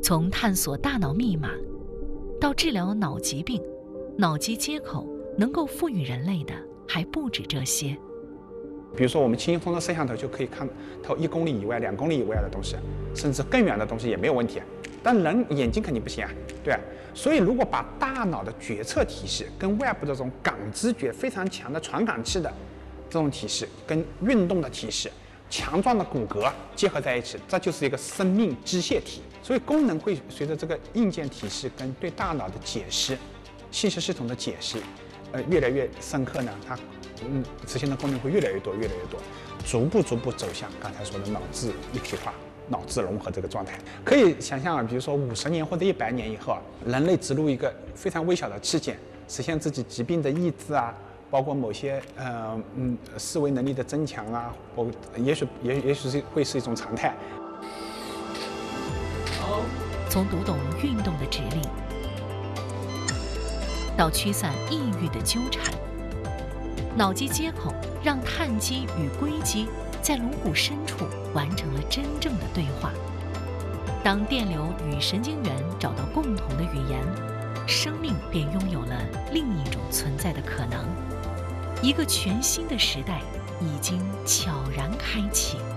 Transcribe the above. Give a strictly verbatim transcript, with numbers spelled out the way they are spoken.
从探索大脑密码到治疗脑疾病，脑机接口能够赋予人类的还不止这些。 比如说，我们轻松的摄像头就可以看透一公里以外、两公里以外的东西，甚至更远的东西也没有问题。但人眼睛肯定不行啊，对吧？所以，如果把大脑的决策提示跟外部的这种感知觉非常强的传感器的这种提示，跟运动的提示、强壮的骨骼结合在一起，这就是一个生命机械体。所以，功能会随着这个硬件提示跟对大脑的解释、信息系统的解释，呃，越来越深刻呢，它嗯执行的功能会越来越多、越来越多，逐步逐步走向刚才说的脑智一体化。脑智融合这个状态，可以想象啊，比如说五十年或者一百年以后啊，人类植入一个非常微小的器件，实现自己疾病的抑制啊，包括某些呃嗯思维能力的增强啊，或也许也也许是会是一种常态。 从读懂运动的指令，到驱散抑郁的纠缠，脑机接口让碳基与硅基在颅骨深处完成了真正的对话。当电流与神经元找到共同的语言，生命便拥有了另一种存在的可能。一个全新的时代已经悄然开启。